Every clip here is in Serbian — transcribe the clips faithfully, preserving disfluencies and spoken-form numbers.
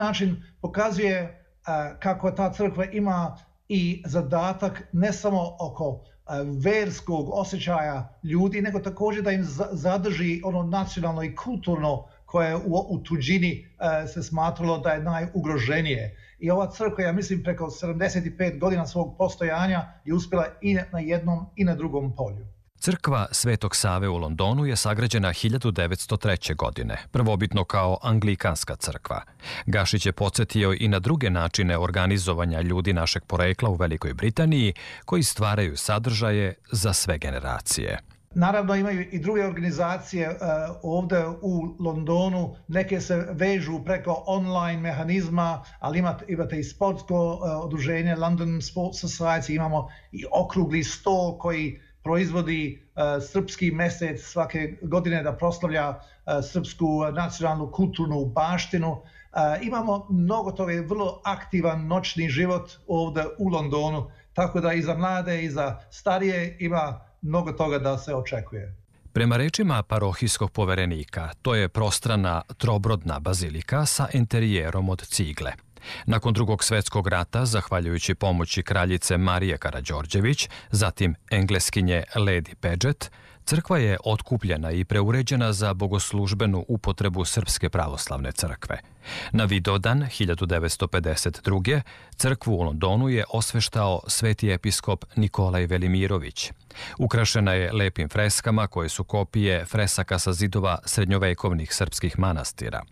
način pokazuje kako ta crkva ima i zadatak ne samo oko verskog osjećaja ljudi, nego također da im zadrži ono nacionalno i kulturno koje u, u tuđini se smatralo da je najugroženije. I ova crkva, ja mislim, preko sedamdeset pet godina svog postojanja je uspjela i na jednom i na drugom polju. Crkva Svetog Save u Londonu je sagrađena hiljadu devetsto treće. godine, prvobitno kao anglikanska crkva. Gašić je podsjetio i na druge načine organizovanja ljudi našeg porekla u Velikoj Britaniji koji stvaraju sadržaje za sve generacije. Naravno imaju i druge organizacije uh, ovdje u Londonu, neke se vežu preko online mehanizma, ali imate, imate i sportsko uh, udruženje London Sports Society, imamo i okrugli sto koji proizvodi uh, srpski mjesec svake godine da proslavlja uh, srpsku nacionalnu kulturnu baštinu. Uh, imamo mnogo toga, je vrlo aktivan noćni život ovdje u Londonu, tako da i za mlade i za starije ima mnogo toga da se očekuje. Prema rečima parohijskog poverenika, to je prostrana trobrodna bazilika sa enterijerom od cigle. Nakon drugog svjetskog rata, zahvaljujući pomoći kraljice Marije Karađorđević, zatim engleskinje Lady Paget, crkva je otkupljena i preuređena za bogoslužbenu upotrebu Srpske pravoslavne crkve. Na Vidovdan hiljadu devetsto pedeset druge. crkvu u Londonu je osveštao sveti episkop Nikolaj Velimirović. Ukrašena je lepim freskama koje su kopije fresaka sa zidova srednjovekovnih srpskih manastira.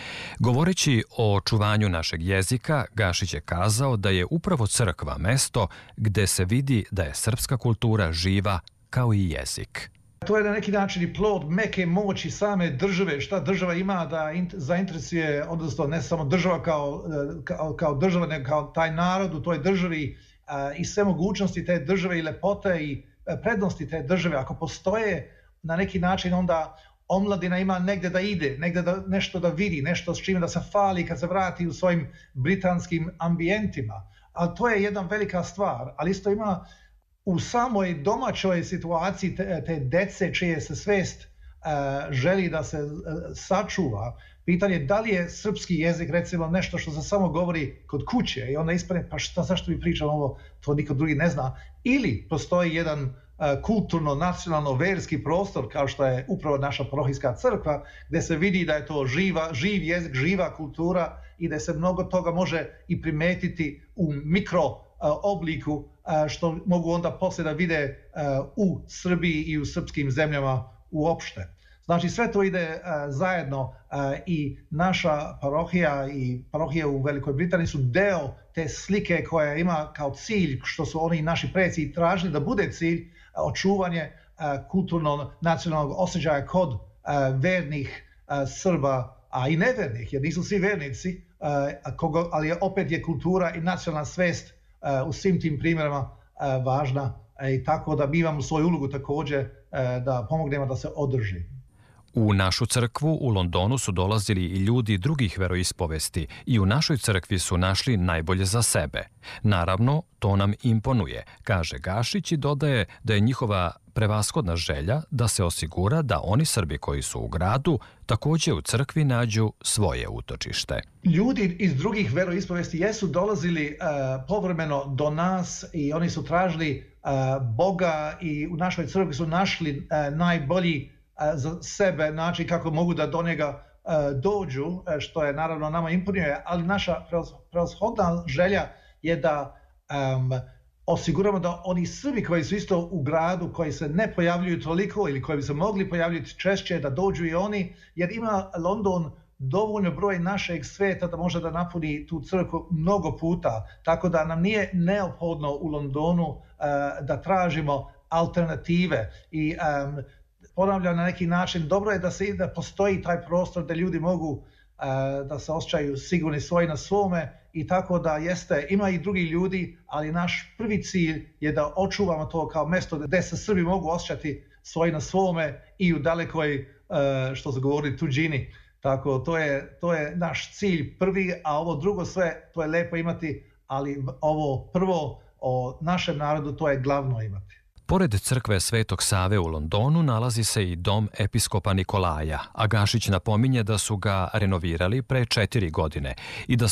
Govoreći o očuvanju našeg jezika, Gašić je kazao da je upravo crkva mesto gde se vidi da je srpska kultura živa kao i jezik. To je na neki način i plod meke moći same države, šta država ima da zainteresuje, odnosno ne samo država kao, kao, kao država, nego kao taj narod u toj državi a, i sve mogućnosti te države i lepote i prednosti te države. Ako postoje na neki način, onda omladina ima negdje da ide, negdje da nešto da vidi, nešto s čime da se fali kad se vrati u svojim britanskim ambijentima. A to je jedna velika stvar, ali isto ima u samoj domaćoj situaciji te, te dece čije se svest uh, želi da se uh, sačuva. Pitanje je da li je srpski jezik recimo nešto što se samo govori kod kuće i onda ispadne pa šta, zašto mi pričam ovo, to niko drugi ne zna. Ili postoji jedan uh, kulturno, nacionalno, verski prostor kao što je upravo naša parohijska crkva gdje se vidi da je to živa, živ jezik, živa kultura i da se mnogo toga može i primetiti u mikro uh, obliku što mogu onda poslije da vide u Srbiji i u srpskim zemljama uopšte. Znači sve to ide zajedno i naša parohija i parohija u Velikoj Britaniji su deo te slike koja ima kao cilj, što su oni naši preci tražili da bude cilj, očuvanje kulturno-nacionalnog osjećaja kod vernih Srba, a i nevernih, jer nisu svi vernici, ali opet je kultura i nacionalna svest u svim tim primjerama važna i tako da mi imamo svoju ulogu također da pomognemo da se održi. U našu crkvu u Londonu su dolazili i ljudi drugih veroispovesti i u našoj crkvi su našli najbolje za sebe. Naravno, to nam imponuje, kaže Gašić i dodaje da je njihova prevashodna želja da se osigura da oni Srbi koji su u gradu također u crkvi nađu svoje utočište. Ljudi iz drugih veroispovesti jesu dolazili uh, povremeno do nas i oni su tražili uh, Boga i u našoj crkvi su našli uh, najbolji uh, za sebe način kako mogu da do njega uh, dođu, što je naravno nama imponuje, ali naša prevashodna želja je da um, osiguramo da oni Srbi koji su isto u gradu, koji se ne pojavljuju toliko ili koji bi se mogli pojavljati češće, da dođu i oni, jer ima London dovoljno broj našeg sveta da može da napuni tu crkvu mnogo puta, tako da nam nije neophodno u Londonu uh, da tražimo alternative i um, ponavljam na neki način, dobro je da se da postoji taj prostor da ljudi mogu uh, da se osjećaju sigurni svoji na svome i tako da jeste, ima i drugi ljudi, ali naš prvi cilj je da očuvamo to kao mjesto gdje se Srbi mogu osjećati svoji na svome i u dalekoj, uh, što se govori, tuđini. Tako, to je, to je naš cilj prvi, a ovo drugo sve, to je lijepo imati, ali ovo prvo o našem narodu, to je glavno imati. Pored crkve Svetog Save u Londonu nalazi se i dom episkopa Nikolaja, a Gašić napominje da su ga renovirali pre četiri godine i da